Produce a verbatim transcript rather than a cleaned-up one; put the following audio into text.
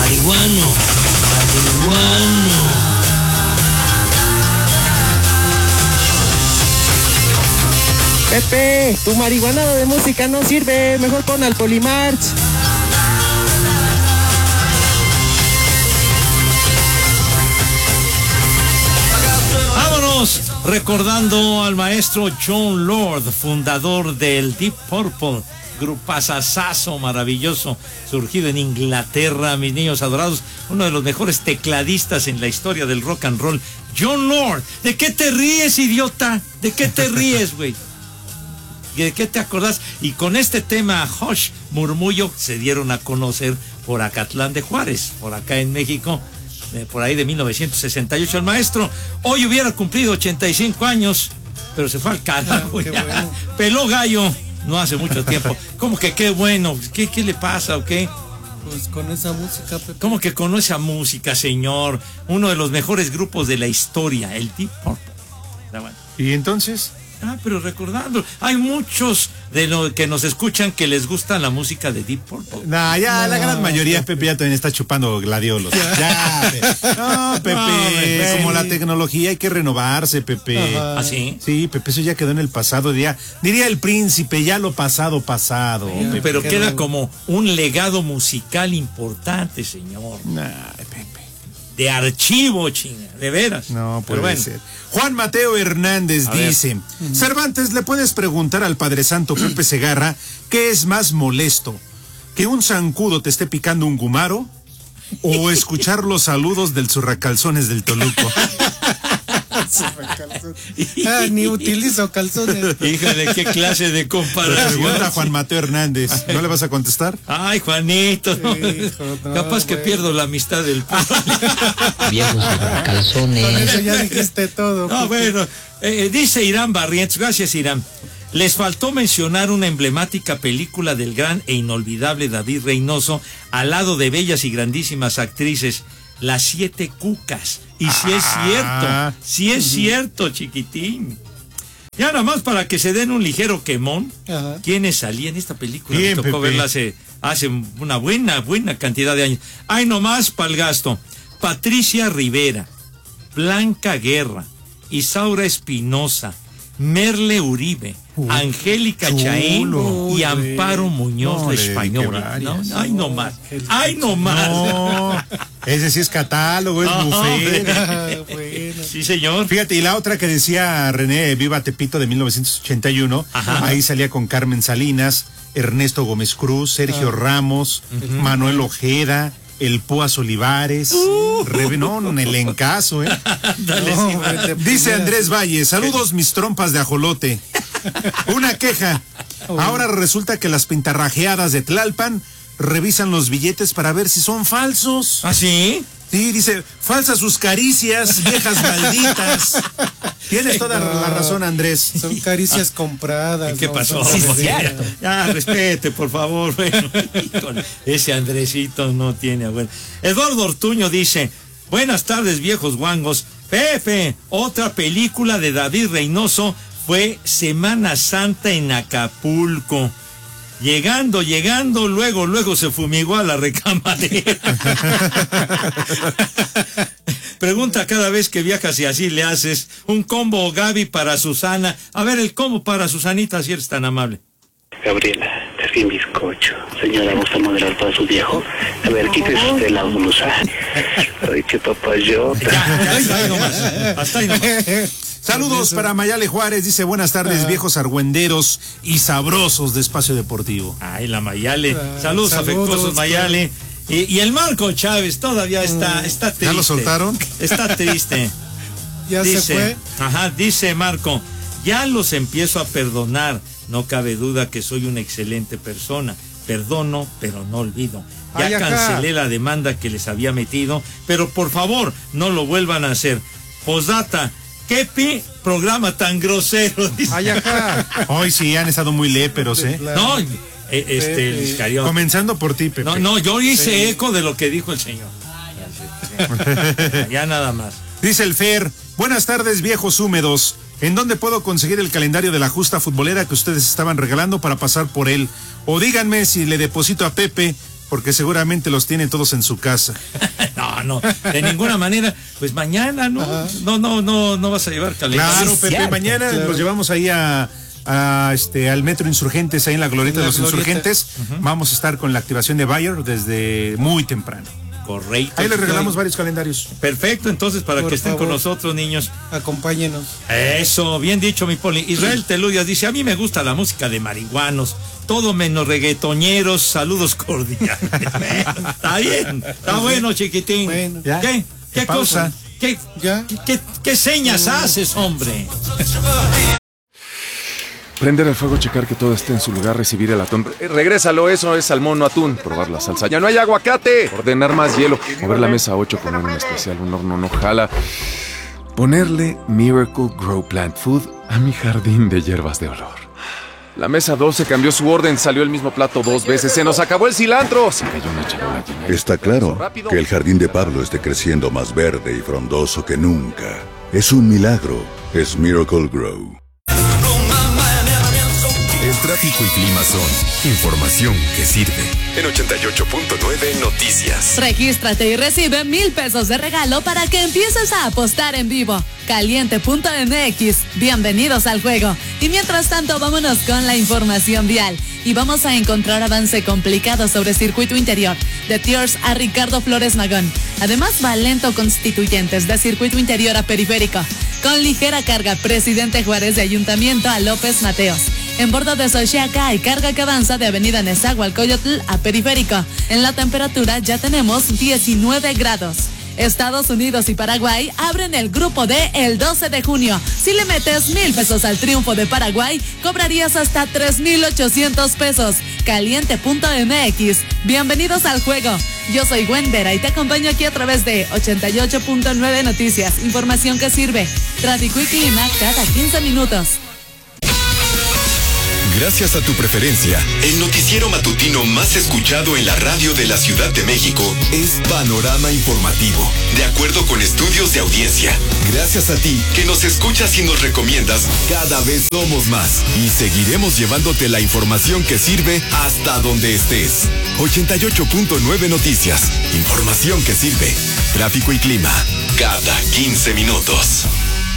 marihuano, marihuano. Pepe, tu marihuanado de música no sirve, mejor pon al Polimarch. Vámonos recordando al maestro Jon Lord, fundador del Deep Purple, grupazazazo maravilloso, surgido en Inglaterra, mis niños adorados, uno de los mejores tecladistas en la historia del rock and roll. Jon Lord, ¿de qué te ríes, idiota? ¿De qué te ríes, güey? ¿De qué te acordás? Y con este tema, Hush, Murmullo, se dieron a conocer por Acatlán de Juárez, por acá en México, eh, por ahí de mil novecientos sesenta y ocho. El maestro hoy hubiera cumplido ochenta y cinco años, pero se fue al carajo. Ya. Bueno. Peló gallo no hace mucho tiempo. ¿Cómo que qué bueno? ¿Qué, qué le pasa o qué? Pues con esa música, Pepe. ¿Cómo que con esa música, señor? Uno de los mejores grupos de la historia, el Deep Purple. Bueno. ¿Y entonces? Ah, pero recordando, hay muchos de los que nos escuchan que les gusta la música de Deep Purple. Nah, ya, no, la gran mayoría, Pepe, ya también está chupando gladiolos. Ya, Pepe. No, Pepe, no, Pepe, como la tecnología hay que renovarse, Pepe. ¿Ah, sí? Sí, Pepe, eso ya quedó en el pasado, diría, diría el príncipe, ya lo pasado, pasado. Pepe, pero queda no... como un legado musical importante, señor. Nah, Pepe. De archivo, chinga, de veras. No puede bueno. ser. Juan Mateo Hernández A dice, ver. Cervantes, ¿le puedes preguntar al Padre Santo Pepe Segarra qué es más molesto? ¿Que un zancudo te esté picando un gumaro? ¿O escuchar los saludos del zurracalzones del Toluco? Ah, ni utilizo calzones. Híjole, qué clase de comparación. Pregunta Juan Mateo Hernández. ¿No le vas a contestar? Ay, Juanito. No. Hijo, no, Capaz que bueno. pierdo la amistad del pueblo. Viejos calzones. Con eso ya dijiste todo. No, porque... bueno. Eh, dice Irán Barrientos. Gracias, Irán. Les faltó mencionar una emblemática película del gran e inolvidable David Reynoso al lado de bellas y grandísimas actrices, Las Siete Cucas. Y si sí es cierto, si sí es cierto, chiquitín. Ya nada más para que se den un ligero quemón. Ajá. ¿Quiénes salían en esta película? Bien, me tocó Pepe. verla hace, hace una buena, buena cantidad de años. Ay, nomás para el gasto. Patricia Rivera, Blanca Guerra, Isaura Espinosa, Merle Uribe, uh, Angélica Chaín y Amparo Muñoz, no, la española. No, no, ay, no más. Ay, no más. No, ese sí es catálogo, es no, buffet. Bueno. Sí, señor. Fíjate, y la otra que decía René Viva Tepito de mil novecientos ochenta y uno, ajá, ahí salía con Carmen Salinas, Ernesto Gómez Cruz, Sergio ah. Ramos, uh-huh. Manuel Ojeda, el Púas Olivares, uh, Rebe, no, no, el encaso, ¿eh? Dale, no, sí, dice Andrés Valle, saludos mis trompas de ajolote. Una queja. Ahora resulta que las pintarrajeadas de Tlalpan revisan los billetes para ver si son falsos. ¿Ah, sí? Sí, dice, falsas sus caricias, viejas malditas. Tienes toda no, la razón, Andrés. Son caricias compradas. ¿Qué no, pasó? Sí, cierto. Ya, respete, por favor. Bueno, ese Andresito no tiene, bueno. Eduardo Ortuño dice, buenas tardes, viejos guangos. Pepe, otra película de David Reynoso fue Semana Santa en Acapulco. Llegando, llegando, luego, luego se fumigó a la recamarera. Pregunta cada vez que viajas y así le haces un combo Gaby para Susana. A ver, el combo para Susanita, si eres tan amable. Gabriela, te un bizcocho. Señora, ¿gusta moderar para su viejo? A ver, quítese usted la blusa. Ay, qué papayota. Ya, hasta ahí nomás. Hasta ahí nomás. Saludos para Mayale Juárez, dice buenas tardes, ah. viejos argüenderos y sabrosos de Espacio Deportivo. Ay, la Mayale. Ah, saludos, saludos afectuosos, Mayale. Y, y el Marco Chávez todavía está, está triste. ¿Ya lo soltaron? Está triste. ¿Ya dice, se fue? Ajá, dice Marco, ya los empiezo a perdonar. No cabe duda que soy una excelente persona. Perdono, pero no olvido. Ya Ay, cancelé la demanda que les había metido, pero por favor, no lo vuelvan a hacer. Posdata, ¿qué pi programa tan grosero? Ay, acá. Hoy sí han estado muy léperos, ¿eh? No, este, el Iscariote. Comenzando por ti, Pepe. No, no, yo hice sí. eco de lo que dijo el señor. Ya nada más. Dice el Fer, buenas tardes, viejos húmedos. ¿En dónde puedo conseguir el calendario de la justa futbolera que ustedes estaban regalando para pasar por él? O díganme si le deposito a Pepe porque seguramente los tienen todos en su casa. No, no, de ninguna manera. Pues mañana, ¿no? Ajá. No, no, no, no vas a llevar calentador. Claro, Pepe, cierto, mañana claro. Los llevamos ahí a, a este al Metro Insurgentes, ahí en la glorieta de los glorieta. Insurgentes. Uh-huh. Vamos a estar con la activación de Bayer desde muy temprano. Correcto. Ahí les regalamos varios calendarios. Perfecto, entonces para Por que estén favor, con nosotros, niños. Acompáñenos. Eso, bien dicho, mi Poli. Israel Teludias dice, a mí me gusta la música de marihuanos, todo menos reggaetoñeros, saludos cordiales. Está bien, está bueno, chiquitín. Bueno, ¿ya? ¿Qué? ¿Qué, ¿Qué cosa? ¿Qué, ¿Ya? ¿Qué, qué, qué señas no. haces, hombre? Prender el fuego, checar que todo esté en su lugar, recibir el atún. Eh, regrésalo, eso es salmón, no atún. Probar la salsa. ¡Ya no hay aguacate! Ordenar más hielo. Mover la mesa ocho, poner un especial, un horno no jala. Ponerle Miracle Grow Plant Food a mi jardín de hierbas de olor. La mesa doce cambió su orden, salió el mismo plato dos veces. ¡Se nos acabó el cilantro! Se cayó una charola llena. Está claro que el jardín de Pablo esté creciendo más verde y frondoso que nunca. Es un milagro. Es Miracle Grow. El tráfico y clima son información que sirve. En ochenta y ocho punto nueve Noticias. Regístrate y recibe mil pesos de regalo para que empieces a apostar en vivo. Caliente punto M X. Bienvenidos al juego. Y mientras tanto, vámonos con la información vial. Y vamos a encontrar avance complicado sobre circuito interior. De Tiers a Ricardo Flores Magón. Además, va lento Constituyentes de circuito interior a periférico. Con ligera carga, Presidente Juárez de Ayuntamiento a López Mateos. En bordo de Xochiaca hay carga que avanza de Avenida Nezahualcóyotl a Periférico. En la temperatura ya tenemos diecinueve grados. Estados Unidos y Paraguay abren el grupo D el doce de junio. Si le metes mil pesos al triunfo de Paraguay, cobrarías hasta tres mil ochocientos pesos. Caliente punto M X. Bienvenidos al juego. Yo soy Wendera y te acompaño aquí a través de ochenta y ocho punto nueve Noticias. Información que sirve. Tráfico y clima cada quince minutos. Gracias a tu preferencia, el noticiero matutino más escuchado en la radio de la Ciudad de México es Panorama Informativo, de acuerdo con estudios de audiencia. Gracias a ti, que nos escuchas y nos recomiendas, cada vez somos más y seguiremos llevándote la información que sirve hasta donde estés. ochenta y ocho punto nueve Noticias, información que sirve. Tráfico y clima, cada quince minutos.